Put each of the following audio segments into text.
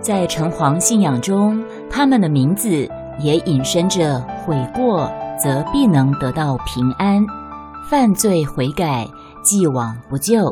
在城隍信仰中，他们的名字也引申着悔过则必能得到平安，犯罪悔改既往不咎。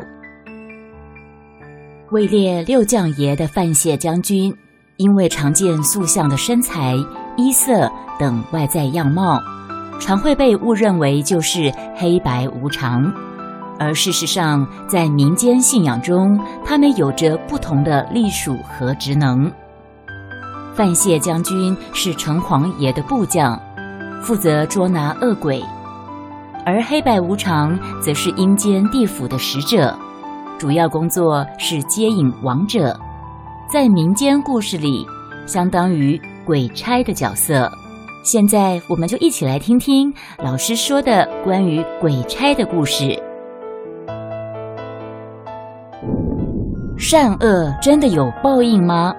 位列六将爷的范谢将军，因为常见塑像的身材、衣色等外在样貌，常会被误认为就是黑白无常，而事实上在民间信仰中，他们有着不同的隶属和职能。范谢将军是城隍爷的部将，负责捉拿恶鬼，而黑白无常则是阴间地府的使者，主要工作是接引亡者，在民间故事里相当于鬼差的角色。现在我们就一起来听听老师说的关于鬼差的故事。善恶真的有报应吗？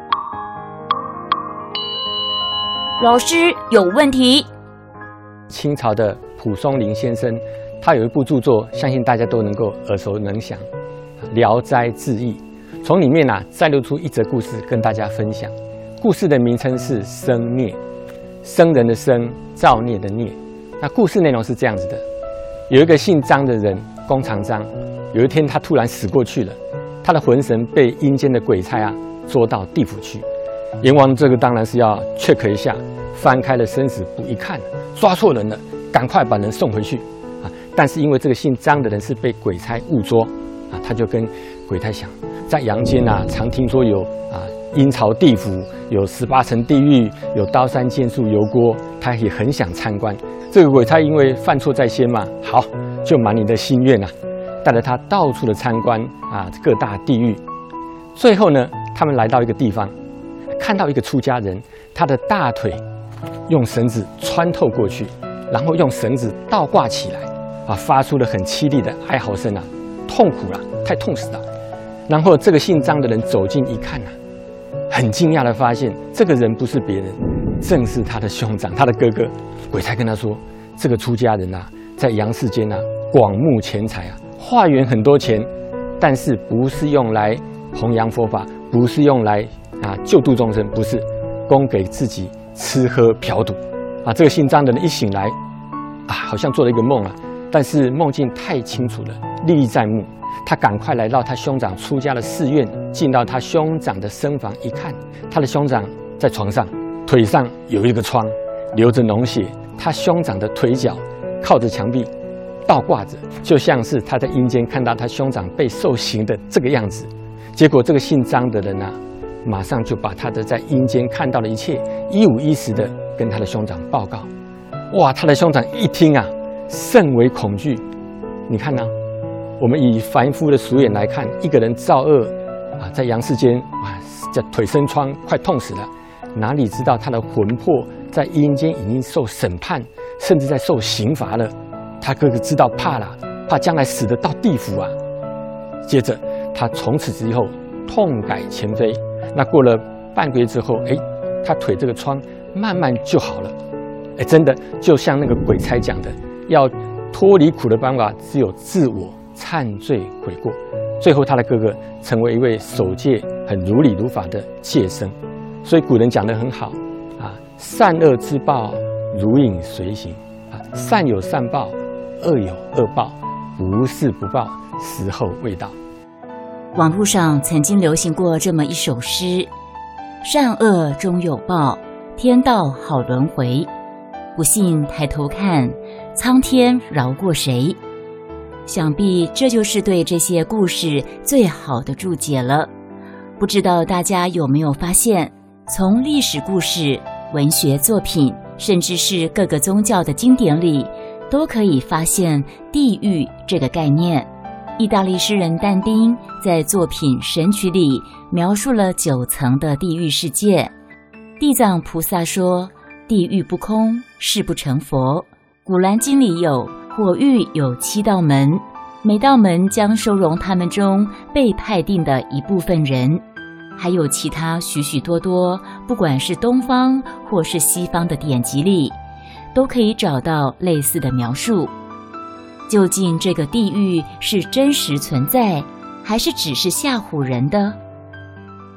老师有问题。 清朝的蒲松龄先生，他有一部著作，相信大家都能够耳熟能详，《聊斋志异》。从里面摘录出一则故事跟大家分享。故事的名称是生孽，生人的生，造孽的孽。那故事内容是这样子的：有一个姓张的人，弓长张，有一天他突然死过去了，他的魂神被阴间的鬼差捉到地府去。阎王这个当然是要 check 一下，翻开了生死簿一看，抓错人了，赶快把人送回去但是因为这个姓张的人是被鬼差误捉他就跟鬼差想，在阳间常听说有阴曹地府，有18层地狱，有刀山剑树油锅，他也很想参观。这个鬼差因为犯错在先嘛，好，就满你的心愿带着他到处的参观各大地狱。最后呢，他们来到一个地方，看到一个出家人，他的大腿用绳子穿透过去，然后用绳子倒挂起来发出了很凄厉的哀嚎声痛苦了，太痛死了。然后这个姓张的人走近一看很惊讶的发现，这个人不是别人，正是他的兄长，他的哥哥。鬼差跟他说，这个出家人在阳世间广募钱财化缘很多钱，但是不是用来弘扬佛法，不是用来救度众生，不是供给自己吃喝嫖赌这个姓张的人一醒来好像做了一个梦但是梦境太清楚了，历历在目。他赶快来到他兄长出家的寺院，进到他兄长的僧房一看，他的兄长在床上，腿上有一个疮，流着脓血，他兄长的腿脚靠着墙壁倒挂着，就像是他在阴间看到他兄长被受刑的这个样子。结果这个姓张的人马上就把他的在阴间看到的一切一五一十的跟他的兄长报告。哇，他的兄长一听甚为恐惧。你看我们以凡夫的俗眼来看，一个人造恶在阳世间这腿生疮，快痛死了，哪里知道他的魂魄在阴间已经受审判，甚至在受刑罚了。他哥哥知道怕了，怕将来死得到地府接着他从此之后痛改前非。那过了半个月之后，他腿这个疮慢慢就好了。真的就像那个鬼差讲的，要脱离苦的办法只有自我忏罪悔过。最后他的哥哥成为一位守戒很如理如法的戒僧。所以古人讲得很好善恶之报如影随形善有善报，恶有恶报，不是不报，时候未到。 网络上曾经流行过这么一首诗：善恶终有报，天道好轮回，不信抬头看，苍天饶过谁。想必这就是对这些故事最好的注解了。不知道大家有没有发现，从历史故事、文学作品，甚至是各个宗教的经典里，都可以发现地狱这个概念。意大利诗人但丁在作品《神曲》里描述了9层的地狱世界。地藏菩萨说，地狱不空，誓不成佛。古兰经里有火狱有7道门，每道门将收容他们中被派定的一部分人。还有其他许许多多，不管是东方或是西方的典籍里，都可以找到类似的描述。究竟这个地狱是真实存在，还是只是吓唬人的？